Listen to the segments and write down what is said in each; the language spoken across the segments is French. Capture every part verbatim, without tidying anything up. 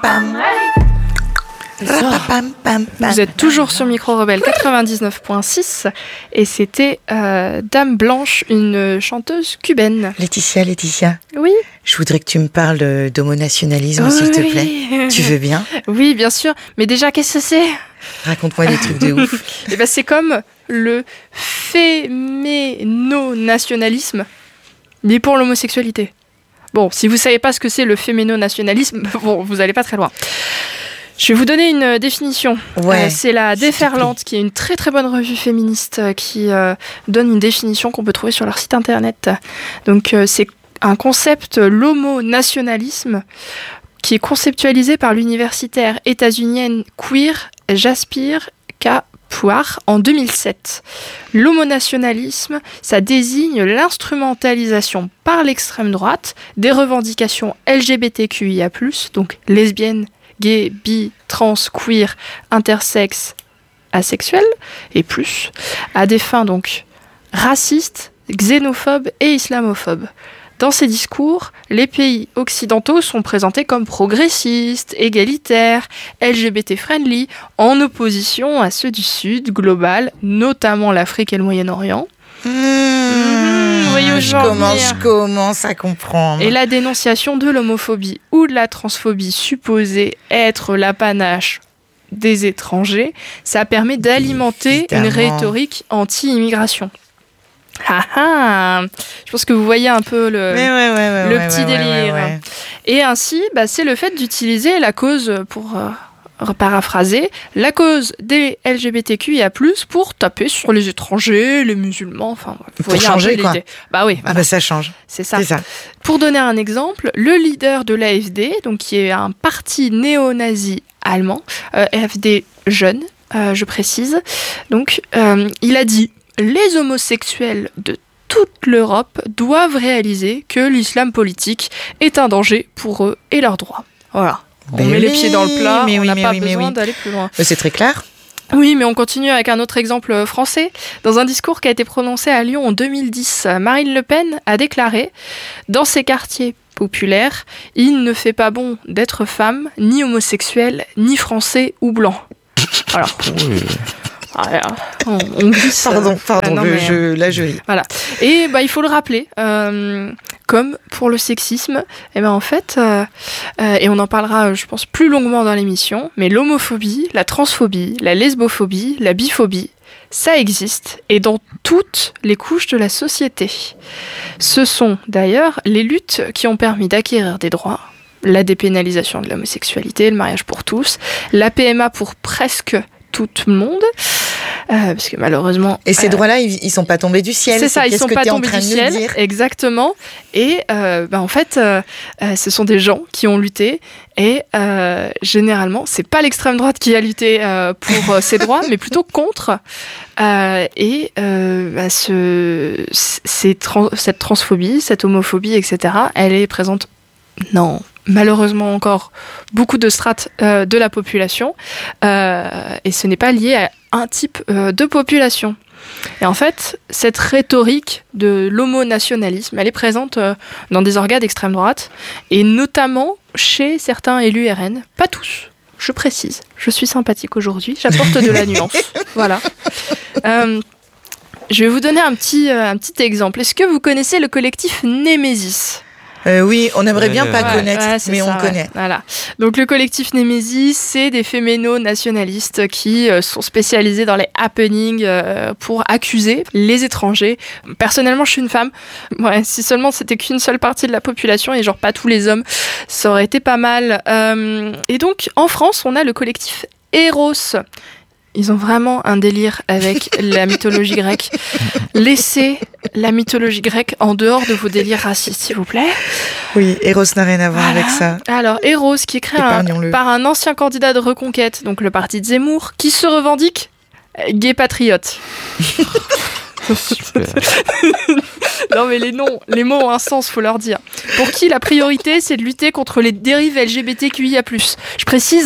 Rapapam. Vous êtes toujours sur Micro Rebelle quatre-vingt-dix-neuf point six et c'était euh, Dame Blanche, une chanteuse cubaine. Laetitia, Laetitia. Oui. Je voudrais que tu me parles d'homonationalisme, oui. s'il te plaît. Tu veux bien? Oui, bien sûr. Mais déjà, qu'est-ce que c'est? Raconte-moi des trucs de ouf. Et ben, c'est comme le féméno-nationalisme, mais pour l'homosexualité. Bon, si vous savez pas ce que c'est le féméno-nationalisme, bon, vous allez pas très loin. Je vais vous donner une définition. Ouais, euh, c'est la Déferlante, qui est une très très bonne revue féministe euh, qui euh, donne une définition qu'on peut trouver sur leur site internet. Donc euh, c'est un concept, l'homonationalisme, qui est conceptualisé par l'universitaire états-unienne queer Jaspir Kapoor en deux mille sept. L'homonationalisme, ça désigne l'instrumentalisation par l'extrême droite des revendications L G B T Q I A plus, donc lesbiennes, gays, bi, trans, queer, intersexe, asexuel et plus, à des fins donc racistes, xénophobes et islamophobes. Dans ces discours, les pays occidentaux sont présentés comme progressistes, égalitaires, L G B T-friendly, en opposition à ceux du Sud global, notamment l'Afrique et le Moyen-Orient. Mmh, mmh, voyez je, commence, je commence à comprendre. Et la dénonciation de l'homophobie ou de la transphobie supposée être l'apanage des étrangers, ça permet d'alimenter Évidemment. une rhétorique anti-immigration. Ah ah, je pense que vous voyez un peu le, ouais, ouais, ouais, le ouais, petit ouais, délire. Ouais, ouais. Et ainsi, bah, c'est le fait d'utiliser la cause, pour euh, paraphraser, la cause des L G B T Q I A plus, pour taper sur les étrangers, les musulmans, enfin, vous pour voyez changer, un peu quoi. l'idée. Bah oui. Voilà. Ah bah ça change. C'est ça. C'est ça. Pour donner un exemple, le leader de l'A F D, donc qui est un parti néo-nazi allemand, euh, A F D jeune, euh, je précise, donc euh, il a dit: les homosexuels de toute l'Europe doivent réaliser que l'islam politique est un danger pour eux et leurs droits. Voilà. On mais met oui, les pieds dans le plat, mais on oui, n'a mais pas oui, mais besoin oui. d'aller plus loin. C'est très clair. Oui, mais on continue avec un autre exemple français. Dans un discours qui a été prononcé à Lyon en deux mille dix, Marine Le Pen a déclaré « Dans ces quartiers populaires, il ne fait pas bon d'être femme, ni homosexuel, ni français ou blanc. » Voilà. Oui. Ah, on, on glisse. Pardon, pardon, ah, non, je, mais, je, là je ris. Voilà. Et bah, il faut le rappeler, euh, comme pour le sexisme, et ben en fait, euh, euh, et on en parlera, je pense, plus longuement dans l'émission, mais l'homophobie, la transphobie, la lesbophobie, la biphobie, ça existe, et dans toutes les couches de la société. Ce sont d'ailleurs les luttes qui ont permis d'acquérir des droits, la dépénalisation de l'homosexualité, le mariage pour tous, la P M A pour presque tout le monde, euh, parce que malheureusement... Et ces euh, droits-là, ils, ils sont pas tombés du ciel. C'est ça, c'est ils sont pas tombés du ciel, dire. exactement. Et euh, bah, en fait, euh, euh, ce sont des gens qui ont lutté, et euh, généralement, c'est pas l'extrême droite qui a lutté euh, pour euh, ces droits, mais plutôt contre. Euh, et euh, bah, ce, c'est trans, cette transphobie, cette homophobie, et cetera, elle est présente... Non, malheureusement encore beaucoup de strates euh, de la population, euh, et ce n'est pas lié à un type euh, de population. Et en fait, cette rhétorique de l'homonationalisme, elle est présente euh, dans des orgas d'extrême droite, et notamment chez certains élus R N, pas tous. Je précise, je suis sympathique aujourd'hui, j'apporte de la nuance. Voilà. Euh, je vais vous donner un petit, euh, un petit exemple. Est-ce que vous connaissez le collectif Némésis ? Euh, oui, on aimerait bien Ouais, pas ouais, connaître, ouais, mais ça, on ouais. connaît. Voilà. Donc le collectif Némésis, c'est des féméno-nationalistes qui euh, sont spécialisés dans les happenings euh, pour accuser les étrangers. Personnellement, je suis une femme. Ouais, si seulement c'était qu'une seule partie de la population et genre pas tous les hommes, ça aurait été pas mal. Euh, et donc en France, on a le collectif Eros. Ils ont vraiment un délire avec la mythologie grecque. Laissez la mythologie grecque en dehors de vos délires racistes, s'il vous plaît. Oui, Eros n'a rien à voir Voilà. avec ça. Alors, Eros, qui est créé un, par un ancien candidat de Reconquête, donc le parti de Zemmour, qui se revendique gay patriote. Super. Non mais les noms, les mots ont un sens, faut leur dire. Pour qui la priorité, c'est de lutter contre les dérives L G B T Q I A plus. Je précise,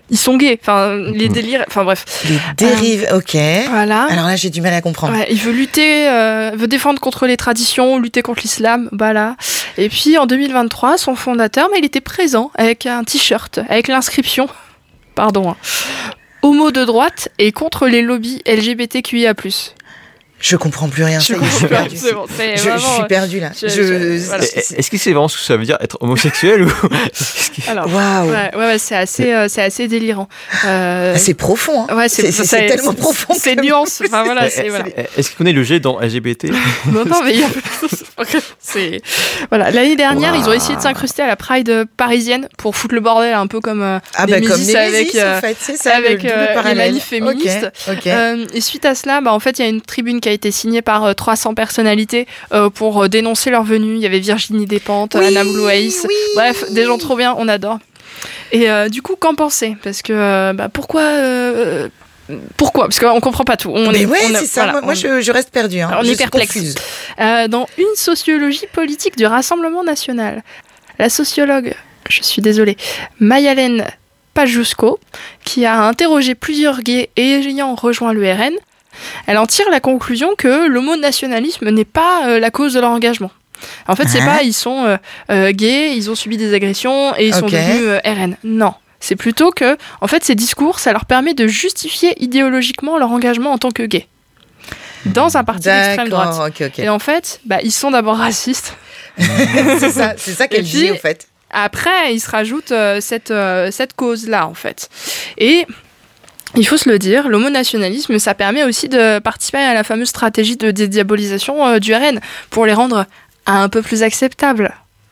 ils sont gays. Enfin, les délires. Enfin bref. Les dérives, euh, ok. Voilà. Alors là, j'ai du mal à comprendre. Ouais, il veut lutter, euh, veut défendre contre les traditions, lutter contre l'islam. Bah là. Et puis en deux mille vingt-trois, son fondateur, mais il était présent avec un t-shirt avec l'inscription. Pardon. Hein, homo de droite et contre les lobbies L G B T Q I A plus. Je comprends plus rien. Je, ça y est, je suis perdue. C'est bon, c'est je, vraiment, je suis perdue là. Je, je, je, voilà. Est-ce que c'est vraiment ce que ça veut dire être homosexuel ou Alors, waouh. Ouais, ouais, ouais, c'est assez, euh, c'est assez délirant. Euh... Ah, c'est profond. Hein. Ouais, c'est, c'est, c'est, c'est tellement c'est, profond. C'est nuance. Enfin voilà. C'est, voilà. Est-ce qu'il connaît le G dans L G B T? Non, non, mais il y a. C'est voilà. L'année dernière, wow. Ils ont essayé de s'incruster à la Pride parisienne pour foutre le bordel, un peu comme euh, ah bah les comme les avec euh, en fait, c'est ça, avec le euh, les manifs féministes. Okay, okay. Euh, et suite à cela, bah en fait, il y a une tribune qui a été signée par euh, trois cents personnalités euh, pour euh, dénoncer leur venue. Il y avait Virginie Despentes, oui, Anna Blouaïs, oui. Bref, des gens trop bien, on adore. Et euh, du coup, qu'en penser? Parce que euh, bah, pourquoi euh, Pourquoi? Parce qu'on comprend pas tout. On mais est, ouais, on a, c'est ça. Voilà, moi, moi on... je, je reste perdue. Hein. On je est perplexe. Euh, dans une sociologie politique du Rassemblement national, la sociologue, je suis désolée, Mayalène Pajusco, qui a interrogé plusieurs gays ayant rejoint l'U R N, elle en tire la conclusion que l'homonationalisme n'est pas euh, la cause de leur engagement. En fait, c'est hein? pas ils sont euh, euh, gays, ils ont subi des agressions et ils okay. sont devenus euh, R N. Non. C'est plutôt que, en fait, ces discours, ça leur permet de justifier idéologiquement leur engagement en tant que gays dans un parti D'accord, d'extrême droite. Okay, okay. Et en fait, bah, ils sont d'abord racistes. c'est ça, c'est ça qu'elle dit, en fait. Après, ils se rajoutent euh, cette, euh, cette cause-là, en fait. Et il faut se le dire, l'homonationalisme, ça permet aussi de participer à la fameuse stratégie de dédiabolisation euh, du R N pour les rendre un peu plus acceptables.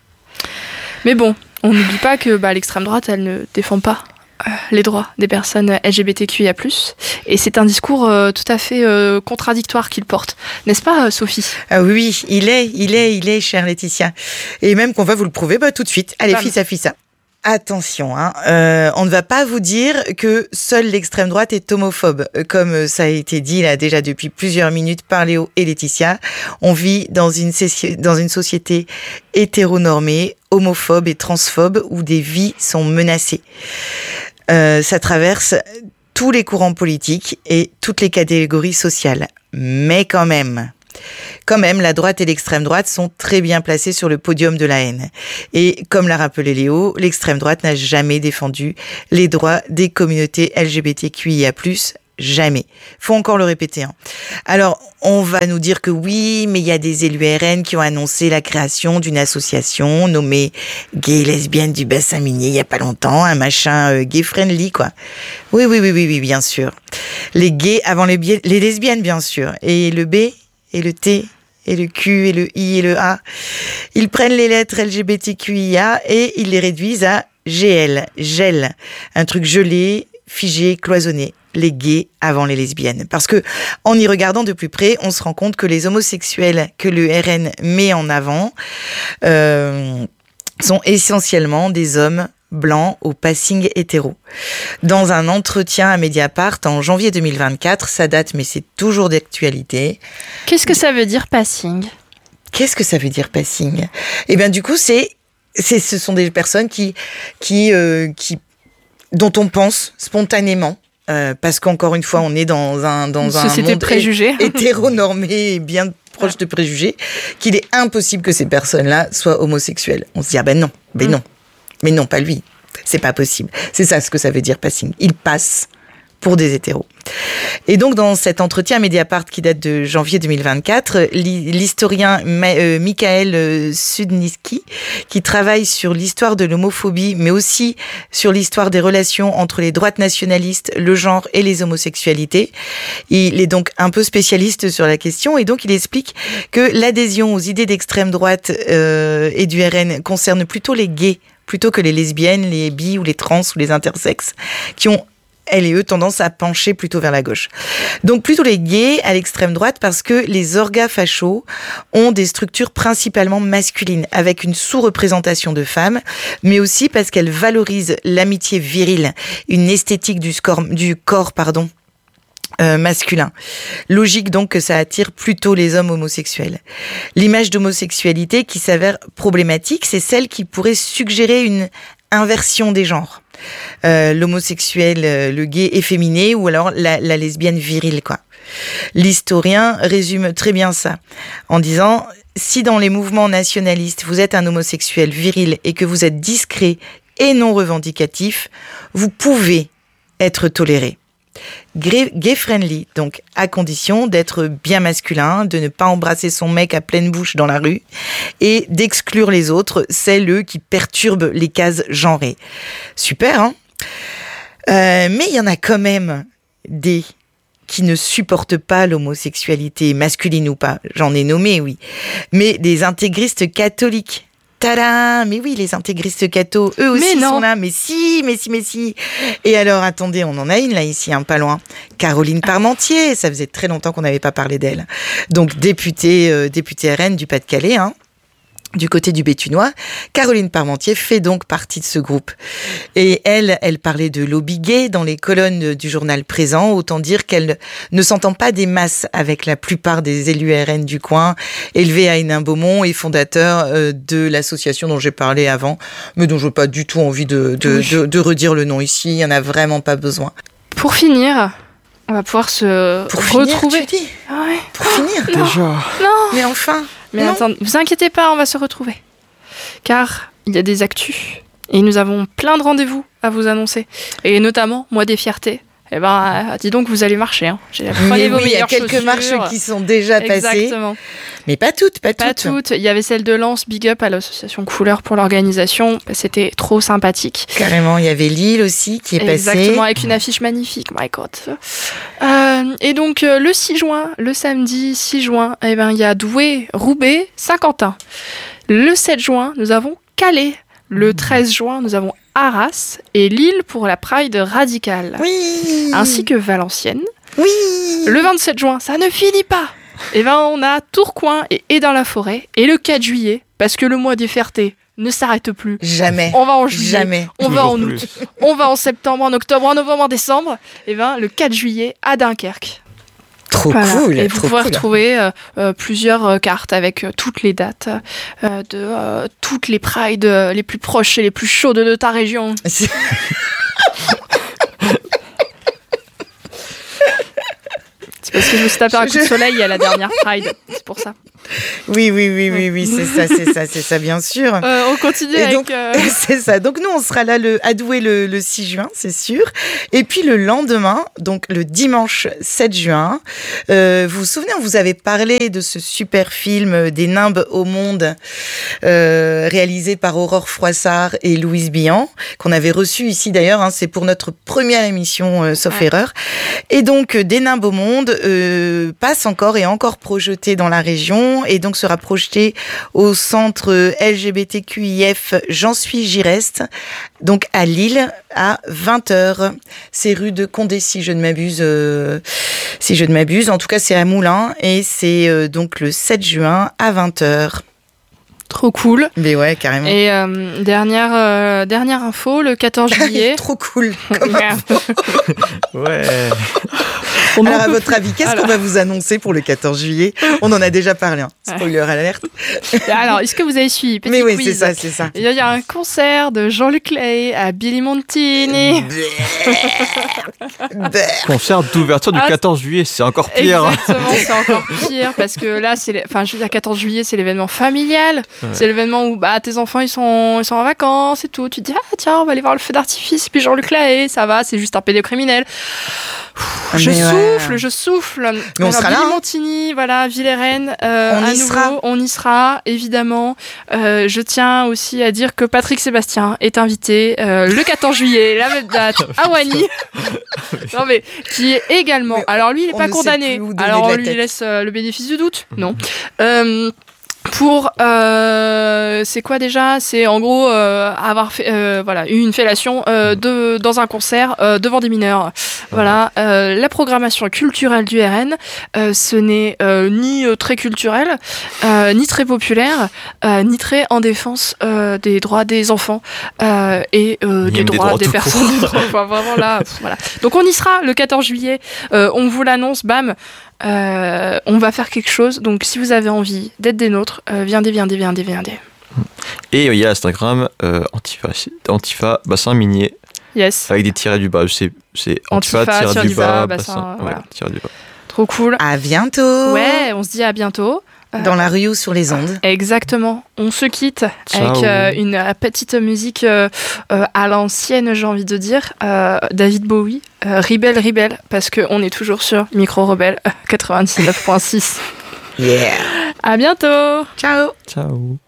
Mais bon, on n'oublie pas que bah, l'extrême droite, elle ne défend pas euh, les droits des personnes L G B T Q I A plus, et c'est un discours euh, tout à fait euh, contradictoire qu'il porte. N'est-ce pas, Sophie? Ah oui, il est, il est, il est, chère Laetitia. Et même qu'on va vous le prouver bah, tout de suite. Allez, fils à fils. Attention, hein, euh, on ne va pas vous dire que seule l'extrême droite est homophobe. Comme ça a été dit là déjà depuis plusieurs minutes par Léo et Laetitia, on vit dans une, dans une société hétéronormée, homophobe et transphobe où des vies sont menacées. Euh, ça traverse tous les courants politiques et toutes les catégories sociales. Mais quand même... Quand même, la droite et l'extrême droite sont très bien placés sur le podium de la haine. Et comme l'a rappelé Léo, l'extrême droite n'a jamais défendu les droits des communautés L G B T Q I A plus, jamais. Faut encore le répéter. Hein. Alors, on va nous dire que oui, mais il y a des élus R N qui ont annoncé la création d'une association nommée Gay Lesbiennes du Bassin Minier il y a pas longtemps, un machin euh, gay friendly, quoi. Oui, oui, oui, oui, oui, bien sûr. Les gays avant les, bi- les lesbiennes, bien sûr. Et le B et le T et le Q et le I et le A. Ils prennent les lettres L G B T Q I A et ils les réduisent à G L, gel, un truc gelé, figé, cloisonné. Les gays avant les lesbiennes. Parce que, en y regardant de plus près, on se rend compte que les homosexuels que le R N met en avant euh, sont essentiellement des hommes blanc au passing hétéro. Dans un entretien à Mediapart en janvier deux mille vingt-quatre, ça date mais c'est toujours d'actualité. Qu'est-ce que ça veut dire passing ? Qu'est-ce que ça veut dire passing ? Eh bien du coup, c'est, c'est ce sont des personnes qui qui euh, qui dont on pense spontanément. Euh, parce qu'encore une fois, on est dans un dans une un société monde préjugée, hétéronormé et bien proche de préjugés, qu'il est impossible que ces personnes-là soient homosexuelles. On se dit ah ben non, ben non. Mais non, pas lui. C'est pas possible. C'est ça ce que ça veut dire passing. Il passe pour des hétéros. Et donc, dans cet entretien Mediapart qui date de janvier deux mille vingt-quatre, l'historien Michael Sudnicki, qui travaille sur l'histoire de l'homophobie, mais aussi sur l'histoire des relations entre les droites nationalistes, le genre et les homosexualités, il est donc un peu spécialiste sur la question, et donc il explique que l'adhésion aux idées d'extrême droite euh, et du R N concerne plutôt les gays, plutôt que les lesbiennes, les bi ou les trans ou les intersexes, qui ont elle et eux tendance à pencher plutôt vers la gauche. Donc plutôt les gays à l'extrême droite parce que les orgas fachos ont des structures principalement masculines avec une sous-représentation de femmes, mais aussi parce qu'elles valorisent l'amitié virile, une esthétique du, score, du corps, pardon, Euh, masculin. Logique donc que ça attire plutôt les hommes homosexuels. L'image d'homosexualité qui s'avère problématique, c'est celle qui pourrait suggérer une inversion des genres. euh, l'homosexuel, euh, le gay efféminé, ou alors la, la lesbienne virile, quoi. L'historien résume très bien ça en disant « Si dans les mouvements nationalistes, vous êtes un homosexuel viril et que vous êtes discret et non revendicatif, vous pouvez être toléré. Gay-friendly, donc à condition d'être bien masculin, de ne pas embrasser son mec à pleine bouche dans la rue et d'exclure les autres, celles qui perturbent les cases genrées. » Super, hein ? euh, Mais il y en a quand même des qui ne supportent pas l'homosexualité, masculine ou pas. J'en ai nommé, oui. Mais des intégristes catholiques. Tadam! Mais oui, les intégristes cathos, eux aussi sont là. Mais si, mais si, mais si. Et alors, attendez, on en a une là, ici, hein, pas loin. Caroline Parmentier, ça faisait très longtemps qu'on n'avait pas parlé d'elle. Donc, députée, euh, députée R N du Pas-de-Calais, hein. Du côté du Béthunois, Caroline Parmentier fait donc partie de ce groupe. Et elle, elle parlait de lobby gay dans les colonnes du journal Présent. Autant dire qu'elle ne s'entend pas des masses avec la plupart des élus R N du coin, élevée à Hénin-Beaumont et fondateur de l'association dont j'ai parlé avant, mais dont je n'ai pas du tout envie de, de, oui. de, de redire le nom ici. Il n'y en a vraiment pas besoin. Pour finir, on va pouvoir se Pour retrouver. Finir, tu dis ah ouais. Pour oh, finir déjà. Non. Mais enfin. Mais non. Attendez, vous inquiétez pas, on va se retrouver. Car il y a des actus et nous avons plein de rendez-vous à vous annoncer. Et notamment, Mois des fiertés. Eh ben, dis donc, vous allez marcher. Hein. J'ai oui, oui, il y a quelques chaussures. marches qui sont déjà passées. Exactement. Mais pas toutes, pas, pas toutes. toutes. Il y avait celle de Lens, big up à l'association Couleur pour l'organisation. C'était trop sympathique. Carrément, il y avait Lille aussi qui est Exactement, passée. Exactement, avec une affiche magnifique. My God. Euh, et donc, euh, le six juin, le samedi six juin, eh ben, il y a Douai, Roubaix, Saint-Quentin. Le sept juin, nous avons Calais. Le treize juin, nous avons Arras et Lille pour la Pride radicale. Oui. Ainsi que Valenciennes. Oui. Le vingt-sept juin, ça ne finit pas. Et ben on a Tourcoing et Hesdin-la-Forêt. Et le quatre juillet, parce que le mois des fiertés ne s'arrête plus. Jamais. On va en juillet. Jamais. On va en août. On va en septembre, en octobre, en novembre, en décembre. Et ben le quatre juillet à Dunkerque. Trop voilà. cool. Et vous trop pouvez cool. retrouver euh, euh, plusieurs euh, cartes avec euh, toutes les dates euh, de euh, toutes les prides euh, les plus proches et les plus chaudes de ta région. C'est parce que je me suis tapé un coup de soleil à la dernière Pride, c'est pour ça. Oui, oui, oui, oui, oui, c'est ça, c'est ça, c'est ça, bien sûr. Euh, on continue et avec... Donc, euh... c'est ça. Donc, nous, on sera là le, à Douai le, le six juin, c'est sûr. Et puis, le lendemain, donc le dimanche sept juin, euh, vous vous souvenez, on vous avait parlé de ce super film des Nimbes au monde, euh, réalisé par Aurore Froissart et Louise Billan, qu'on avait reçu ici d'ailleurs, hein, c'est pour notre première émission, euh, sauf ouais. erreur. Et donc, des Nimbes au monde euh, passe encore et encore projeté dans la région, et donc sera projeté au centre L G B T Q I F J'en suis, j'y reste, donc à Lille à vingt heures. C'est rue de Condé, si je ne m'abuse. Euh, si je ne m'abuse. En tout cas, c'est à Moulins et c'est euh, donc le sept juin à vingt heures. Trop cool. Mais ouais, carrément. Et euh, dernière, euh, dernière info, le quatorze juillet. Trop cool. Comme info. Ouais. On Alors, à votre avis, qu'est-ce Alors. qu'on va vous annoncer pour le quatorze juillet ? On en a déjà parlé, hein. Spoiler ouais. alerte. Alors, est-ce que vous avez suivi ? Petit Mais oui, quiz. c'est ça, c'est ça. Il y a un concert de Jean-Luc Lahaye à Billy Montini. Concert d'ouverture du quatorze juillet, c'est encore pire. Exactement, c'est encore pire parce que là, c'est, les... enfin, je veux dire, quatorze juillet, c'est l'événement familial. Ouais. C'est l'événement où bah, tes enfants, ils sont, ils sont en vacances et tout. Tu te dis, ah tiens, on va aller voir le feu d'artifice. Puis Jean-Luc Lahaye, ça va, c'est juste un pédocriminel. Ouh, je souffle, ouais. je souffle. Mais on Alors, sera Billy là. Montini, voilà, Villers-Rennes, euh, on à y nouveau, sera. on y sera, évidemment. Euh, je tiens aussi à dire que Patrick Sébastien est invité euh, le quatorze juillet, la même date, à Wany. Non mais qui est également. Mais alors lui, il n'est pas condamné. Alors on lui tête. laisse euh, le bénéfice du doute. Non. Euh, Pour euh, c'est quoi déjà ? C'est en gros euh, avoir fait euh, voilà une fellation euh, de dans un concert euh, devant des mineurs. Voilà euh, la programmation culturelle du R N. Euh, ce n'est euh, ni euh, très culturel, euh, ni très populaire, euh, ni très en défense euh, des droits des enfants euh, et euh, des, droits des droits des personnes. Des droits, enfin, vraiment là, pff, voilà. Donc on y sera le quatorze juillet. Euh, on vous l'annonce, bam. Euh, on va faire quelque chose, donc si vous avez envie d'être des nôtres, euh, viendez, viendez, viendez, viendez. Et il y a Instagram, euh, Antifa, Antifa Bassin Minier. Yes. Avec des tirets du bas. C'est, c'est Antifa, Antifa, tiré tir du du bas, bas, bassin. bassin, Ouais, voilà. tiré du bas. Trop cool. À bientôt. Ouais, on se dit à bientôt. Dans la rue ou sur les ondes. Exactement. On se quitte Ciao. avec euh, une euh, petite musique euh, euh, à l'ancienne, j'ai envie de dire. Euh, David Bowie, euh, Rebelle, Rebelle, parce qu'on est toujours sur Micro Rebelle quatre-vingt-dix-neuf point six. Yeah. À bientôt. Ciao. Ciao.